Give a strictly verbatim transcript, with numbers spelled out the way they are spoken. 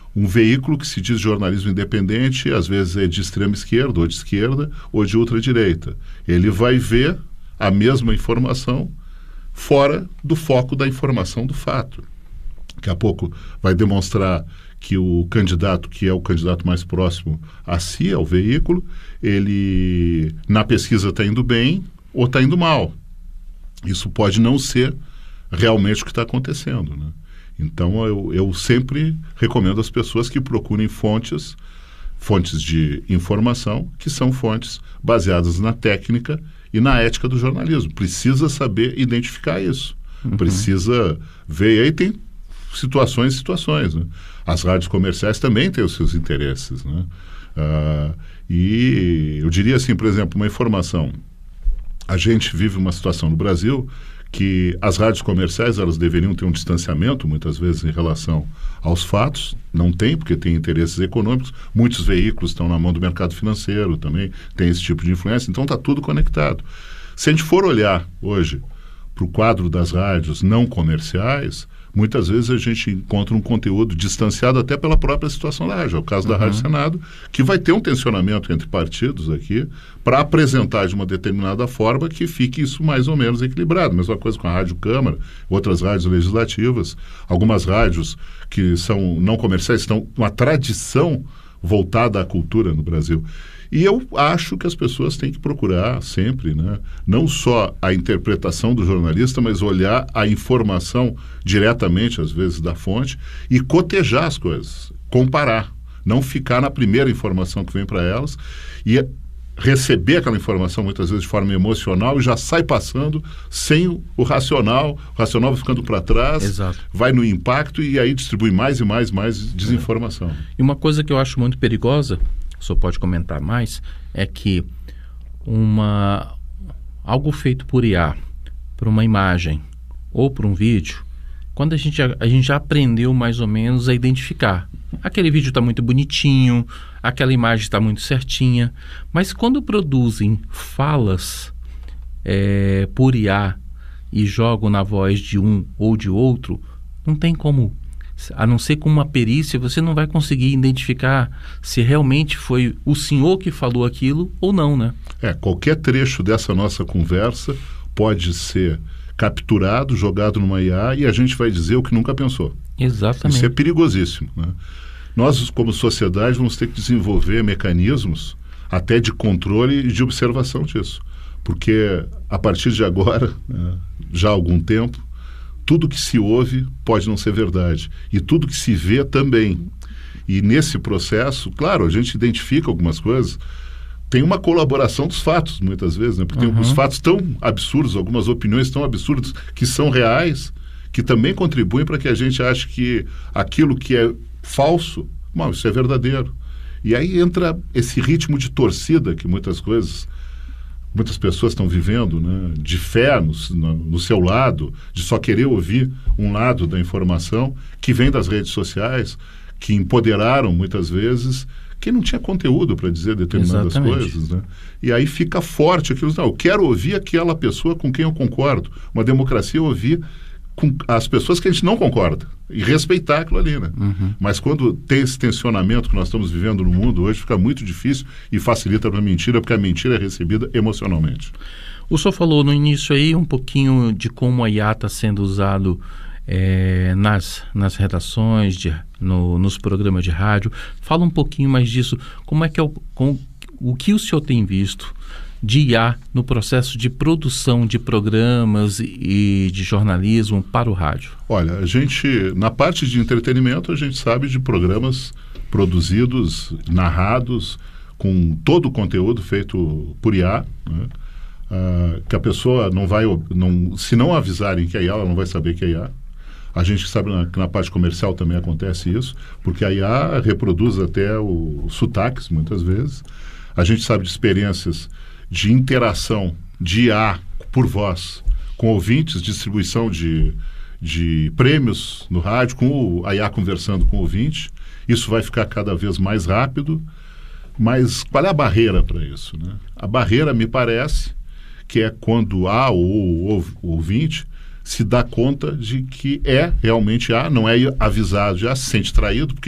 Um veículo que se diz jornalismo independente, às vezes é de extrema esquerda, ou de esquerda, ou de ultradireita. Ele vai ver a mesma informação fora do foco da informação do fato. Daqui a pouco vai demonstrar que o candidato, que é o candidato mais próximo a si, ao veículo, ele na pesquisa está indo bem ou está indo mal. Isso pode não ser realmente o que está acontecendo, né? Então, eu, eu sempre recomendo às pessoas que procurem fontes, fontes de informação, que são fontes baseadas na técnica e na ética do jornalismo. Precisa saber identificar isso. Uhum. Precisa ver. E aí tem situações e situações, né? As rádios comerciais também têm os seus interesses, né? Ah, e eu diria assim, por exemplo, uma informação. A gente vive uma situação no Brasil que as rádios comerciais, elas deveriam ter um distanciamento, muitas vezes, em relação aos fatos. Não tem, porque tem interesses econômicos. Muitos veículos estão na mão do mercado financeiro também, tem esse tipo de influência. Então, está tudo conectado. Se a gente for olhar hoje para o quadro das rádios não comerciais, muitas vezes a gente encontra um conteúdo distanciado até pela própria situação da rádio. É o caso da uhum. Rádio Senado, que vai ter um tensionamento entre partidos aqui para apresentar de uma determinada forma que fique isso mais ou menos equilibrado. Mesma coisa com a Rádio Câmara, outras rádios legislativas. Algumas rádios que são não comerciais estão com uma tradição voltada à cultura no Brasil. E eu acho que as pessoas têm que procurar sempre, né, não só a interpretação do jornalista, mas olhar a informação diretamente, às vezes, da fonte e cotejar as coisas, comparar, não ficar na primeira informação que vem para elas e receber aquela informação, muitas vezes, de forma emocional e já sai passando sem o racional, o racional vai ficando para trás, Exato. Vai no impacto e aí distribui mais e mais, mais desinformação. É. E uma coisa que eu acho muito perigosa, o senhor pode comentar mais, é que uma, algo feito por I A, por uma imagem ou por um vídeo, quando a gente, a, a gente já aprendeu mais ou menos a identificar. Aquele vídeo está muito bonitinho, aquela imagem está muito certinha, mas quando produzem falas é, por I A e jogam na voz de um ou de outro, não tem como. A não ser com uma perícia, você não vai conseguir identificar se realmente foi o senhor que falou aquilo ou não, né? É, qualquer trecho dessa nossa conversa pode ser capturado, jogado numa I A e a gente vai dizer o que nunca pensou. Exatamente. Isso é perigosíssimo, né? Nós, como sociedade, vamos ter que desenvolver mecanismos até de controle e de observação disso. Porque, a partir de agora, né, já há algum tempo, tudo que se ouve pode não ser verdade. E tudo que se vê também. E nesse processo, claro, a gente identifica algumas coisas. Tem uma colaboração dos fatos, muitas vezes, né? Porque uhum. tem alguns fatos tão absurdos, algumas opiniões tão absurdas, que são reais, que também contribuem para que a gente ache que aquilo que é falso, bom, isso é verdadeiro. E aí entra esse ritmo de torcida que muitas coisas... muitas pessoas estão vivendo, né, de fé no, no, no seu lado, de só querer ouvir um lado da informação que vem das redes sociais, que empoderaram muitas vezes quem não tinha conteúdo para dizer determinadas Exatamente. coisas, né? E aí fica forte aquilo, não, eu quero ouvir aquela pessoa com quem eu concordo. Uma democracia é ouvir com as pessoas que a gente não concorda e respeitar aquilo ali, né? Uhum. Mas quando tem esse tensionamento que nós estamos vivendo no mundo hoje, fica muito difícil e facilita para a mentira, porque a mentira é recebida emocionalmente. O senhor falou no início aí um pouquinho de como a I A está sendo usado é, nas, nas redações, de, no, nos programas de rádio. Fala um pouquinho mais disso. Como é que é o, com, o que o senhor tem visto de I A no processo de produção de programas e de jornalismo para o rádio? Olha, a gente, na parte de entretenimento, a gente sabe de programas produzidos, narrados, com todo o conteúdo feito por I A, né? Ah, que a pessoa não vai, não, se não avisarem que é I A, ela não vai saber que é I A. A gente sabe na, que na parte comercial também acontece isso, porque a I A reproduz até os sotaques, muitas vezes. A gente sabe de experiências de interação de I A por voz com ouvintes, distribuição de, de prêmios no rádio, com o, a I A conversando com o ouvinte. Isso vai ficar cada vez mais rápido, mas qual é a barreira para isso, né? A barreira, me parece, que é quando A ou o ouvinte se dá conta de que é realmente A, não é avisado, já se sente traído, porque